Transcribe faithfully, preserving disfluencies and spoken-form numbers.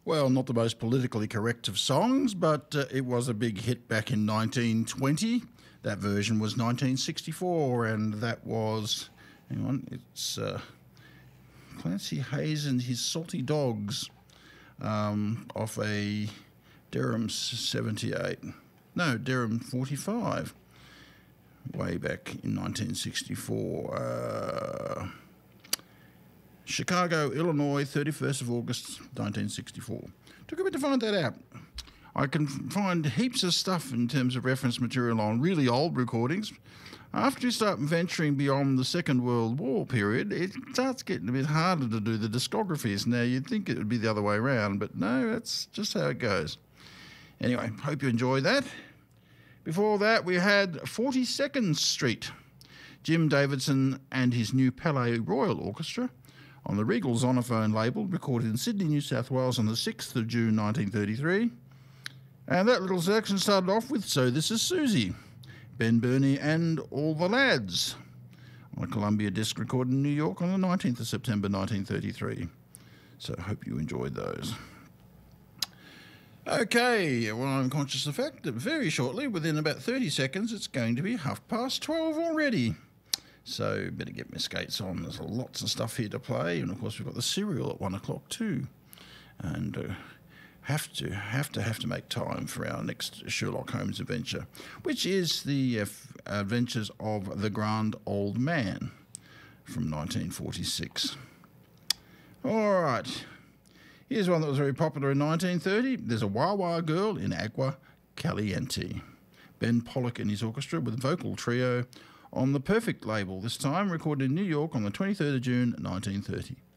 Well, not the most politically correct of songs, but uh, it was a big hit back in nineteen twenty. That version was nineteen sixty-four, and that was, hang on, it's uh, Clancy Hayes and his Salty Dogs um, off a Durham seventy-eight. No, Durham forty-five, way back in nineteen sixty-four. Uh, Chicago, Illinois, thirty-first of August, nineteen sixty-four. Took a bit to find that out. I can find heaps of stuff in terms of reference material on really old recordings. After you start venturing beyond the Second World War period, it starts getting a bit harder to do the discographies. Now, you'd think it would be the other way around, but no, that's just how it goes. Anyway, hope you enjoyed that. Before that, we had forty-second Street, Jim Davidson and his new Palais Royal Orchestra, on the Regal Zonophone label, recorded in Sydney, New South Wales on the sixth of June nineteen thirty-three. And that little section started off with So This Is Susie, Ben Burney and All the Lads, on a Columbia disc recorded in New York on the nineteenth of September nineteen thirty-three. So I hope you enjoyed those. Okay, well, I'm conscious of the fact that very shortly, within about thirty seconds, it's going to be half past twelve already. So better get my skates on. There's lots of stuff here to play, and of course we've got the serial at one o'clock too, and uh, have to have to have to make time for our next Sherlock Holmes adventure, which is the uh, Adventures of the Grand Old Man from nineteen forty-six. All right, here's one that was very popular in nineteen thirty. There's a Wah Wah Girl in Agua Caliente. Ben Pollock and his orchestra with vocal trio, on the Perfect label, this time recorded in New York on the twenty-third of June nineteen thirty.